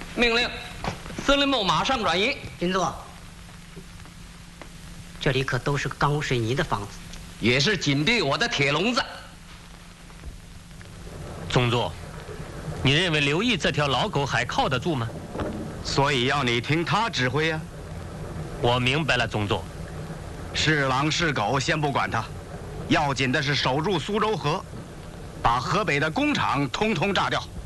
命令，司令部马上转移。 林座，这里可都是钢水泥的房子， 也是紧闭我的铁笼子。 宗座，你认为刘毅这条老狗还靠得住吗？ 所以要你听他指挥呀。 我明白了，宗座。 是狼是狗，先不管他，要紧的是守住苏州河，把河北的工厂通通炸掉。